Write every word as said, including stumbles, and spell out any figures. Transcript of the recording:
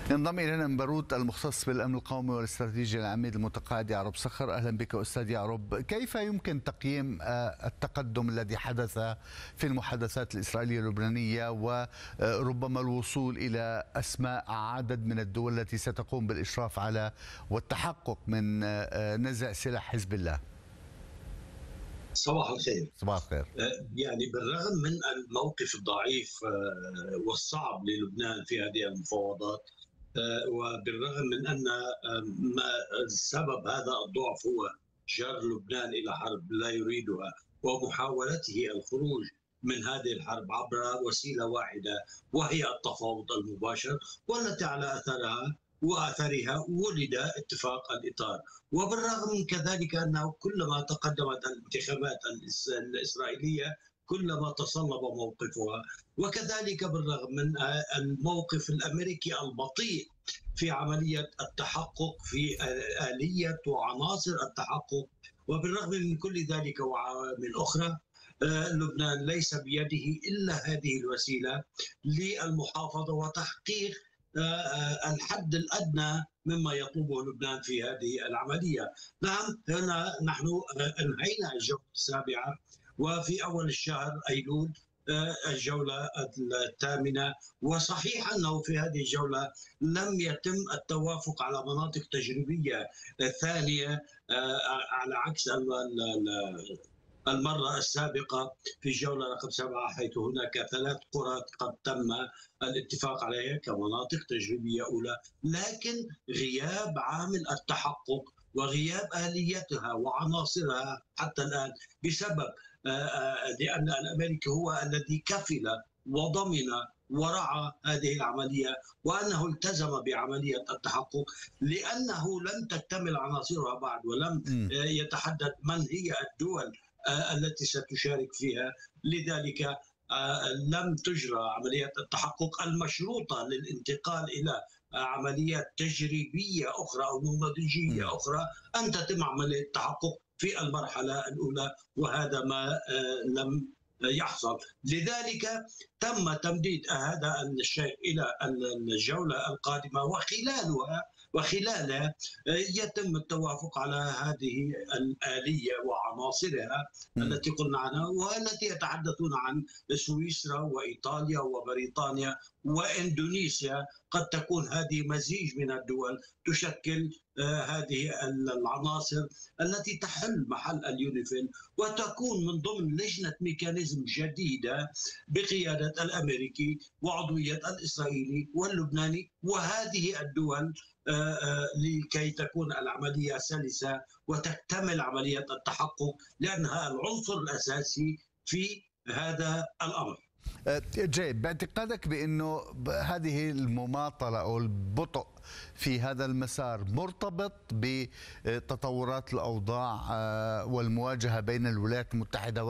ينضم إلينا من بيروت المختص بالأمن القومي والاستراتيجي العميد المتقاعد يعرب صخر. أهلا بك أستاذ يعرب. كيف يمكن تقييم التقدم الذي حدث في المحادثات الإسرائيلية اللبنانية وربما الوصول إلى أسماء عدد من الدول التي ستقوم بالإشراف على والتحقق من نزع سلاح حزب الله؟ صباح الخير. صباح الخير. يعني بالرغم من الموقف الضعيف والصعب للبنان في هذه المفاوضات، وبالرغم من أن سبب هذا الضعف هو جر لبنان إلى حرب لا يريدها ومحاولته الخروج من هذه الحرب عبر وسيلة واحدة وهي التفاوض المباشر، والتي على أثرها وأثرها ولد اتفاق الإطار. وبالرغم من كذلك أنه كلما تقدمت الانتخابات الإسرائيلية كلما تصلب موقفها، وكذلك بالرغم من الموقف الأمريكي البطيء في عملية التحقق في آلية وعناصر التحقق، وبالرغم من كل ذلك وعوامل أخرى، لبنان ليس بيده إلا هذه الوسيلة للمحافظة وتحقيق الحد الأدنى مما يطلبه لبنان في هذه العملية. نعم، هنا نحن انهينا الجولة السابعة، وفي أول الشهر أيلول الجولة الثامنة، وصحيح أنه في هذه الجولة لم يتم التوافق على مناطق تجريبية ثانية على عكس المرة السابقة في الجولة رقم سبعة، حيث هناك ثلاث قرى قد تم الاتفاق عليها كمناطق تجريبية أولى، لكن غياب عامل التحقق وغياب آليتها وعناصرها حتى الآن بسبب لأن الأمريكي هو الذي كفل وضمن ورعى هذه العملية، وأنه التزم بعملية التحقق لأنه لم تكتمل عناصرها بعد، ولم يتحدد من هي الدول التي ستشارك فيها. لذلك لم تجرى عملية التحقق المشروطة للانتقال إلى عمليات تجريبية أخرى أو نموذجية أخرى أن تتم عملية التحقق في المرحلة الأولى، وهذا ما لم يحصل. لذلك تم تمديد هذا الشيء إلى الجولة القادمة، وخلالها وخلالها يتم التوافق على هذه الآلية وعناصرها التي قلنا عنها، والتي يتحدثون عن سويسرا وإيطاليا وبريطانيا وإندونيسيا. قد تكون هذه مزيج من الدول تشكل هذه العناصر التي تحل محل اليونيفيل، وتكون من ضمن لجنة ميكانيزم جديدة بقيادة الأمريكي وعضوية الإسرائيلي واللبناني وهذه الدول، لكي تكون العملية سلسة وتكتمل عملية التحقق، لأنها العنصر الأساسي في هذا الأمر. جيد، باعتقادك بأنه هذه المماطلة أو البطء في هذا المسار مرتبط بتطورات الأوضاع والمواجهة بين الولايات المتحدة